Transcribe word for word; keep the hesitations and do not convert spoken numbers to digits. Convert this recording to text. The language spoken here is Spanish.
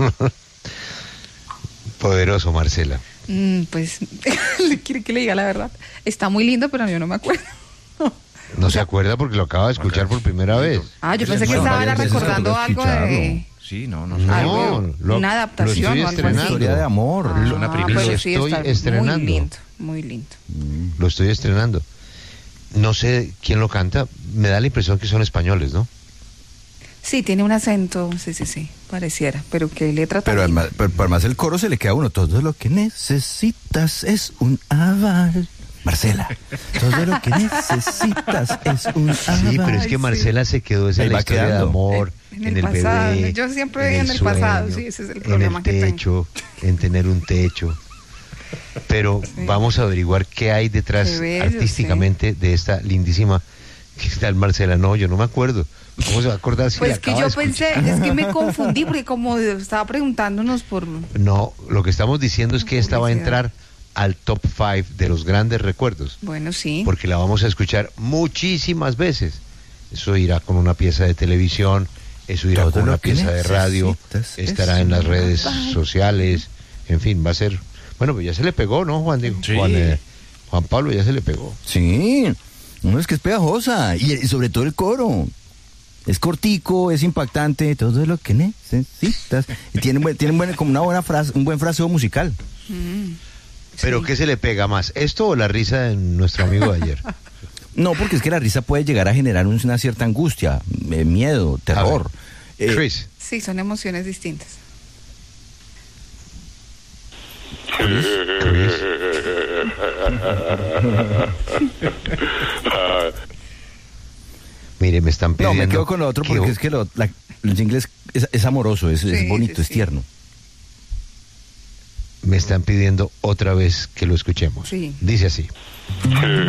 Poderoso, Marcela. Mm, pues, quiere que le diga la verdad. Está muy lindo, pero yo no me acuerdo. No se acuerda porque lo acaba de escuchar por primera vez. Ah, yo pensé que Bueno, estaba varias veces recordando tocó algo escucharlo. de... Sí, no, no. No, algo, lo- una lo adaptación estoy o algo estrenando. así. Historia de amor. Ah, Es una Lo pero sí estoy está estrenando. muy lindo, muy lindo. Lo estoy estrenando. No sé quién lo canta. Me da la impresión que son españoles, ¿no? Sí, tiene un acento, sí, sí, sí, pareciera, pero qué letra tan Pero linda. además, pero, pero además el coro se le queda a uno. Todo lo que necesitas es un aval. Marcela, todo lo que necesitas es un aval. Sí, pero es que Ay, Marcela se quedó esa Ahí en la va historia quedando. de amor, En en el el, pasado. bebé. Yo siempre en el sueño, pasado, sí, ese es el en problema el que tengo. techo, en tener un techo. Pero Sí. vamos a averiguar qué hay detrás Qué bello, artísticamente de esta lindísima. ¿Qué tal, Marcela? No, yo no me acuerdo. ¿Cómo se va a acordar si Pues la que acaba yo de escuchar? pensé, es que me confundí porque como estaba preguntándonos por... No, lo que estamos diciendo es que esta va a Publicidad. entrar al top cinco de los grandes recuerdos. Bueno, sí. Porque la vamos a escuchar muchísimas veces. Eso irá con una pieza de televisión, eso irá Todo con lo una que pieza de radio, necesitas estará es en las una redes paz. sociales, en fin, va a ser... Bueno, pues ya se le pegó, ¿no, Juan? Diego? Sí. Juan, eh, Juan Pablo ya se le pegó. Sí, no, es que es pegajosa. Y, y sobre todo el coro. Es cortico, es impactante, todo lo que necesitas. Y tiene, buen- tiene buen- como una buena frase, un buen fraseo musical. Mm, ¿Pero sí. qué se le pega más? ¿Esto o la risa de nuestro amigo de ayer? No, porque es que la risa puede llegar a generar un- una cierta angustia, eh, miedo, terror. Eh, Chris. Sí, son emociones distintas. Chris. Mire, me están no, pidiendo... me quedo con lo otro que- porque es que lo- la- el jingle es, es- es amoroso, es, es Sí, bonito, sí, es sí. tierno. Me están pidiendo otra vez que lo escuchemos. Sí. Dice así.